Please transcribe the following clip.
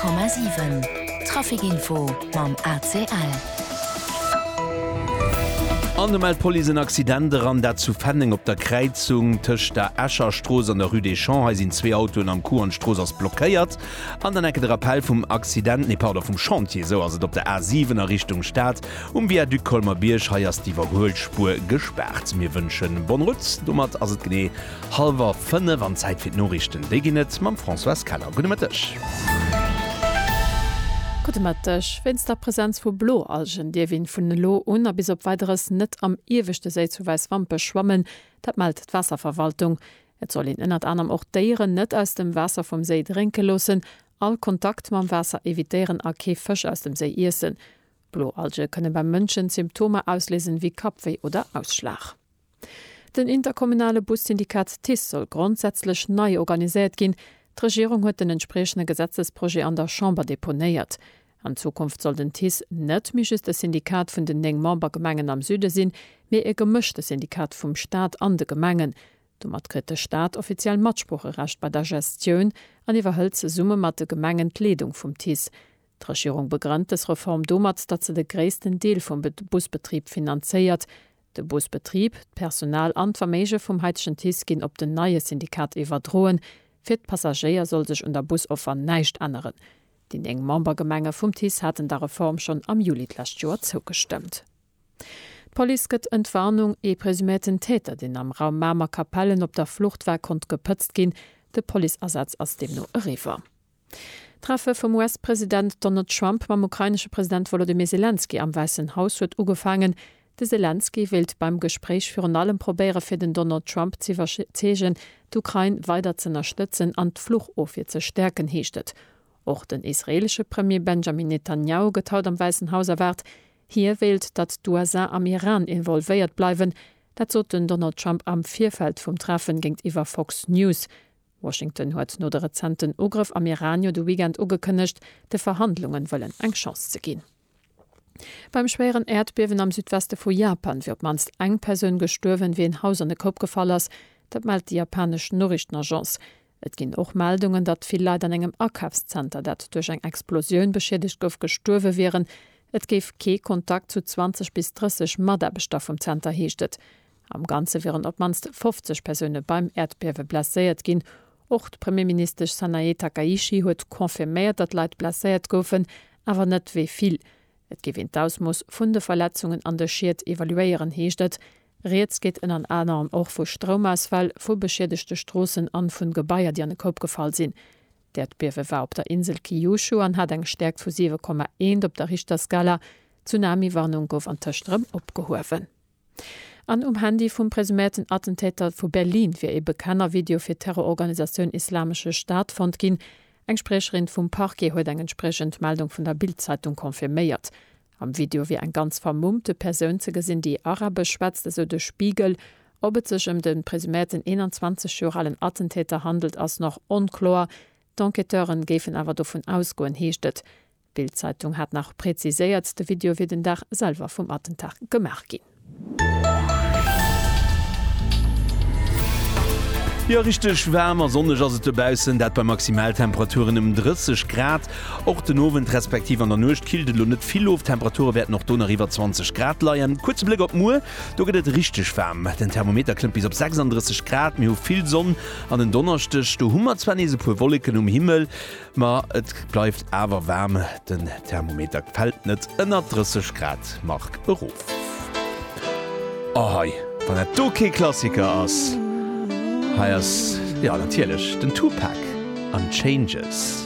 100,7 Trafikinfo mam ACL. Anmal Polisen Accidente an dat zu Fanning op der Kreizung tëcht der Äscherstros an der Rue des Champs sinn 2 Autoen am Kurenstros ass blockéiert. An den Ecke der Appell vum Accident Nepauder vum Chantier so ass op der A7er Richtung Staat wie du Kolmer Biersch heiers die Verholspur gesperrt. Mir wünschen Bonrutz, dummert ass et gené halber 5 an Zeitfir Norrichten deginet mam François Keller. Gutemëttech. Gutemëttech, wenns der Präsenz vu Bloalgen, Dir wien vun den Lo un bis op weiteres net am Iwechte See zu Weißwampe schwammen, dat meldt d'Wasserverwaltung. Et soll in ënnert anderem och Déieren net aus dem Wasser vom See drinke losen, all Kontakt mam Wasser evitieren a ke Fëch aus dem See Issen. Bloalge kënne beim Mënschen Symptome auslesen wie Kapweh oder Ausschlag. Den interkommunale Bussyndikat TIS soll grundsätzlich neu organisiert gin. Die Regierung huet den entsprechende Gesetzesprojekt an der Chambre deponéiert. An Zukunft soll den TIS net miches das Syndikat vun den 9 Membergemengen am Süde sinn, mé e gemischtes Syndikat vum Staat an de Gemengen. Dummer krit der Staat offiziell Matsprucherecht bei der Gestion an iwwerhëlze Summe mat de Gemengen Kleedung vum TIS. Die Regierung begrennt es Reform domert, dat ze de gréessten Deel vum Busbetrieb finanzéiert. De Busbetrieb, Personal an Vermeige vum heitschen TIS ginn op den neue Syndikat iwwerdroen. Fir Passagier soll sech unter Busoffer neicht anderen. Die 9 Membergemenge vum TIS hatten der Reform schon am Juli last Jahr zugestimmt. Police gëtt Entwarnung presumierten Täter, den am Raum Marmer Kapellen op der Fluchtwerk kont gepëtzt gin, de Poliersatz aus dem no River. Treffe vom US-Präsident Donald Trump beim ukrainische Präsident Volodymyr Zelensky am Weißen Haus wird ugefangen. De Zelensky wild beim Gespräch für allem probéere fir den Donald Trump zu verzegen, d'Ukraine weiter zu unterstützen an d'Fluchoffier zu stärken heechtet. Auch den israelische Premier Benjamin Netanyahu getaut am Weißen Haus erwart, hier wählt, dat d'USA am Iran involviert bleiben, dat so den Donald Trump am Vierfeld vom Treffen gingt iwwer Fox News. Washington huet no der rezenten Ugriff am Iranio du Weekend ugekënnecht, de Verhandlungen wollen eng Chance zu gehen. Beim schweren Erdbeben am Südweste vu Japan wird manst eng Persön gestorwen wie ein Haus an den Kopf gefallen ist, dat meldt die japanische Nachrichtenagence. Et gin auch Meldungen, dat viel Leid an engem Einkaufscenter, dat durch eng Explosion beschädigt gouf gestorwe wären. Et gef ke Kontakt zu 20 bis 30 Maderbestoff vom Center heechtet. Am Ganze wären op manst 50 Personen beim Erdbebe blessiert gin. Auch Premierminister Sanae Takaishi huet konfirmiert, dat Leid blessiert goufen, aber net wie viel. Et gewinnt aus muss vun de Verletzungen an der Schiert evaluieren heechtet. Reets geht in an anderem auch vu Stromausfall, vu beschädigchte Strossen an vun Gebaier, die an den Kopf gefallen sind. Der Erdbebe war op der Insel Kyushu an hat eng stärkt vu 7,1 op der Richterskala. Tsunami-Warnung gouf an der Ström opgehoven. An Handy vum presumierten Attentäter vu Berlin wie e bekannter Video fir Terrororganisation Islamische Staat fand gin. Eng Sprecherin vum Parquet huet eng entsprechend Meldung vun der Bild-Zeitung konfirméiert. Am Video wie eng ganz vermummte Persoun ze gesinn, die Arabisch schwätzt, so de Spiegel, ob et sech den presumierten 21-jährigen Attentäter handelt ass noch unklar. D'Enquêteuren gefen awer davon ausgoen heechtet. Bild-Zeitung hat nach präziséiert, de Video wie den Dach selber vom Attentat gemerk gin. Ja, richtig wärmer sonnech as bausen, dat bei Maximaltemperaturen um 30 Grad. Auch den Owen respektiv an der Nucht kilde lo net viel Lufttemperatur werden noch donner iwwer 20 Grad leiien. Kurze Blick op Mu, do gët richtig wärm. Den Thermometer klimmt bis op 36 Grad, mir viel Sonn an den Donnerstech, du hummer zwar nie so pu Wolken Himmel, ma et bleibt awer wärme, den Thermometer fällt net ënner 30 Grad mag Beruf. Oh, van der Doki-Klassiker ass. Heiers, ja, natürlich, den Tupac an Changes.